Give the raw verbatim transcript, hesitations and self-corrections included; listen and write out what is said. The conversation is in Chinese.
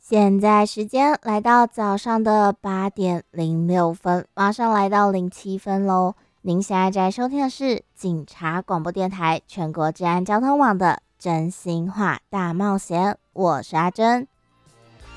现在时间来到早上的八点零六分，马上来到零七分喽。您现在在收听的是警察广播电台全国治安交通网的真心话大冒险，我是阿珍。